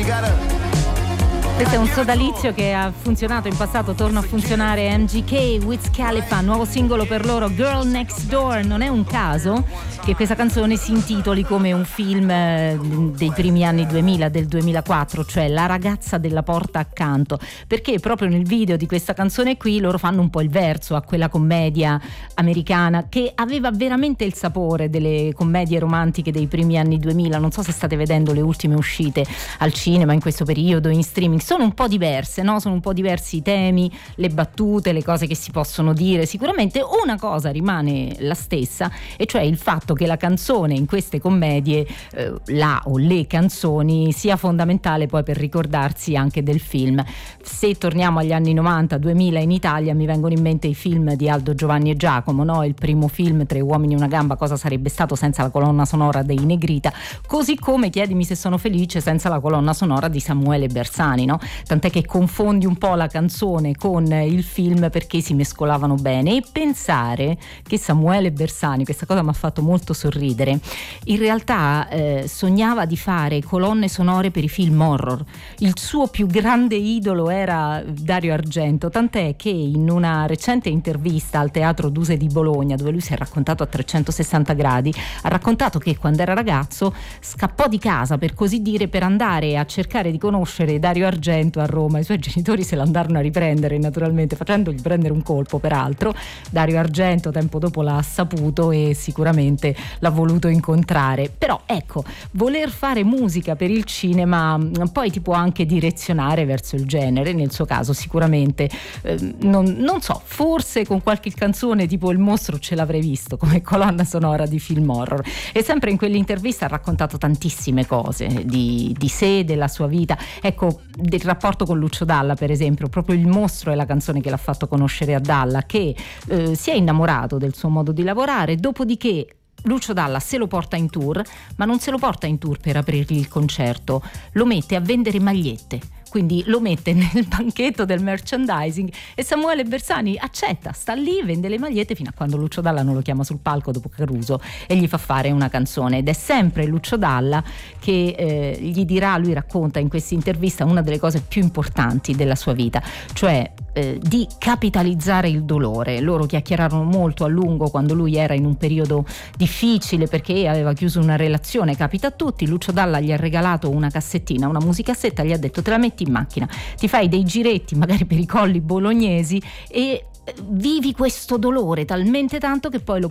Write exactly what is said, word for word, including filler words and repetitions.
Questo è un sodalizio che ha funzionato in passato, torna a funzionare. M G K, Wiz Khalifa, nuovo singolo per loro, Girl Next Door. Non è un caso che questa canzone si intitoli come un film dei primi anni duemila, del duemilaquattro, cioè La ragazza della porta accanto, perché proprio nel video di questa canzone qui loro fanno un po' il verso a quella commedia americana che aveva veramente il sapore delle commedie romantiche dei primi anni duemila. Non so se state vedendo le ultime uscite al cinema in questo periodo, in streaming. Sono un po' diverse, no? Sono un po' diversi i temi, le battute, le cose che si possono dire. Sicuramente una cosa rimane la stessa, e cioè il fatto che la canzone in queste commedie, eh, la o le canzoni, sia fondamentale poi per ricordarsi anche del film. Se torniamo agli anni novanta duemila in Italia, mi vengono in mente i film di Aldo, Giovanni e Giacomo, no? Il primo film, Tre uomini e una gamba, cosa sarebbe stato senza la colonna sonora dei Negrita, così come Chiedimi se sono felice senza la colonna sonora di Samuele Bersani, no? Tant'è che confondi un po' la canzone con il film perché si mescolavano bene. E pensare che Samuele Bersani, questa cosa mi ha fatto molto sorridere, in realtà eh, sognava di fare colonne sonore per i film horror. Il suo più grande idolo era Dario Argento, tant'è che in una recente intervista al Teatro Duse di Bologna, dove lui si è raccontato a trecentosessanta gradi, ha raccontato che quando era ragazzo scappò di casa, per così dire, per andare a cercare di conoscere Dario Argento a Roma. I suoi genitori se l'andarono a riprendere, naturalmente facendogli prendere un colpo. Peraltro Dario Argento tempo dopo l'ha saputo e sicuramente l'ha voluto incontrare. Però ecco, voler fare musica per il cinema poi ti può anche direzionare verso il genere. Nel suo caso sicuramente eh, non, non so, forse con qualche canzone tipo Il mostro ce l'avrei visto come colonna sonora di film horror. E sempre in quell'intervista ha raccontato tantissime cose di, di sé, della sua vita, ecco, del rapporto con Lucio Dalla per esempio. Proprio Il mostro è la canzone che l'ha fatto conoscere a Dalla, che eh, si è innamorato del suo modo di lavorare. Dopodiché Lucio Dalla se lo porta in tour, ma non se lo porta in tour per aprirgli il concerto, lo mette a vendere magliette. Quindi lo mette nel banchetto del merchandising e Samuele Bersani accetta, sta lì, vende le magliette fino a quando Lucio Dalla non lo chiama sul palco dopo Caruso e gli fa fare una canzone. Ed è sempre Lucio Dalla che eh, gli dirà, lui racconta in questa intervista una delle cose più importanti della sua vita, cioè eh, di capitalizzare il dolore. Loro chiacchierarono molto a lungo quando lui era in un periodo difficile perché aveva chiuso una relazione, capita a tutti. Lucio Dalla gli ha regalato una cassettina, una musicassetta, gli ha detto: te la metti in macchina, ti fai dei giretti magari per i colli bolognesi e vivi questo dolore talmente tanto che poi lo